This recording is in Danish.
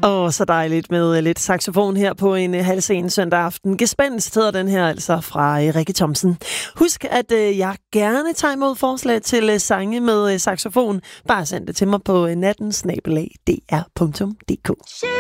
Så dejligt med lidt saxofon her på en halv sen søndag aften. Gespenst hedder den her altså fra Rikke Thomsen. Husk, at jeg gerne tager imod forslag til sange med saxofon. Bare send det til mig på natten@dr.dk.